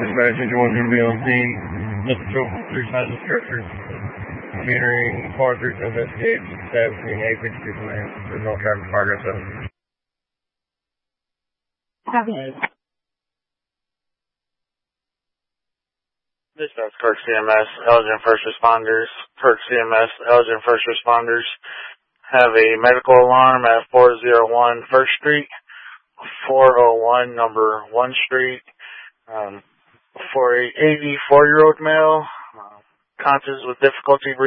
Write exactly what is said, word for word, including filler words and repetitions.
Dispatch, engine one going to be on scene. Nothing show three sides of the structure. Metering four three to investigate. Stab between eight fifty-two command. There's no traffic progress though. Copy. Dispatch, Kirk C M S, Elgin First Responders. Kirk C M S, Elgin First Responders have a medical alarm at four oh one First Street, four oh one number one Street, um, for a eighty-four-year-old male, uh, conscious with difficulty breathing.